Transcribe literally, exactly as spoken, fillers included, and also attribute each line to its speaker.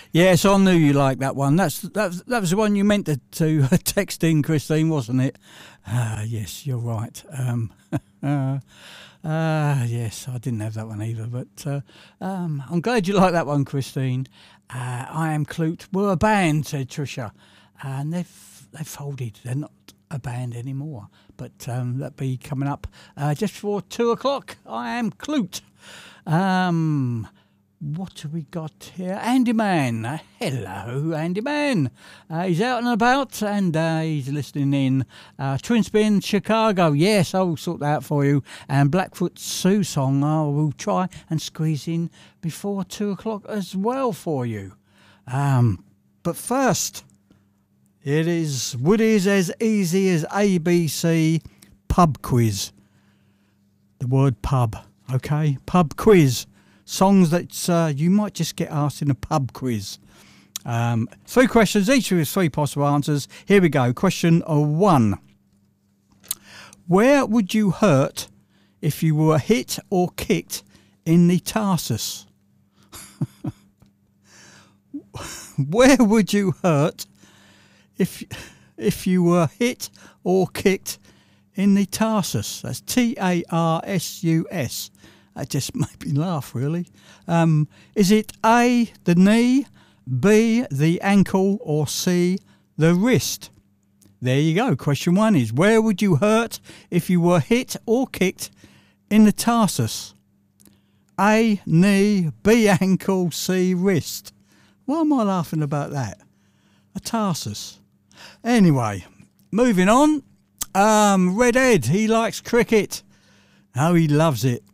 Speaker 1: Yes, I knew you liked that one. That's that was, that was the one you meant to, to text in, Christine, wasn't it? Ah, yes, you're right. Um, uh, uh, yes, I didn't have that one either, but uh, um, I'm glad you like that one, Christine. Uh, I Am Clute were a band, said Trisha, and they've they've folded. They're not a band anymore, but um, that'll be coming up uh, just before two o'clock. I Am Clute. Um, what have we got here? Andy Man. Uh, hello, Andy Man. Uh, he's out and about and uh, he's listening in. Uh, Twin Spin, Chicago. Yes, I'll sort that out for you. And Blackfoot Sue song I will try and squeeze in before two o'clock as well for you. Um, but first, it is Woody's As Easy as A B C pub quiz. The word pub, okay? Pub quiz. Songs that uh, you might just get asked in a pub quiz. Um, three questions, each with three possible answers. Here we go. Question one. Where would you hurt if you were hit or kicked in the tarsus? Where would you hurt if if you were hit or kicked in the tarsus? That's T A R S U S. That just made me laugh, really. Um, is it A, the knee, B, the ankle, or C, the wrist? There you go. Question one is, where would you hurt if you were hit or kicked in the tarsus? A, knee, B, ankle, C, wrist. Why am I laughing about that? A tarsus. Anyway, moving on. Um, Red Ed, he likes cricket. Oh, he loves it.